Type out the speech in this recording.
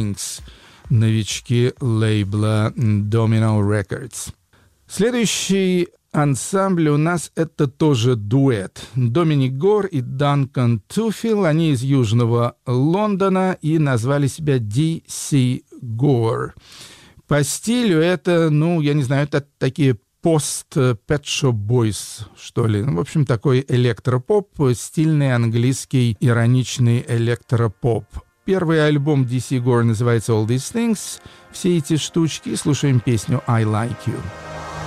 Things, новички лейбла Domino Records. Следующий ансамбль у нас это тоже дуэт. Доминик Гор и Данкан Туфил, они из Южного Лондона и назвали себя D.C. Gore. По стилю это, я не знаю, это такие пост-Pet Shop Boys, что ли. В общем, такой электропоп, стильный английский ироничный электропоп. Первый альбом D.C. Gore называется All These Things. Все эти штучки. Слушаем песню I Like You.